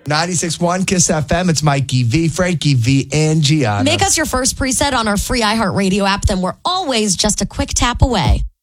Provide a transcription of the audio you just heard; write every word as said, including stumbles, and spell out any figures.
ninety-six point one Kiss F M. It's Mikey V, Frankie V, and Gianna. Make us your first preset on our free iHeartRadio app, then we're always just a quick tap away.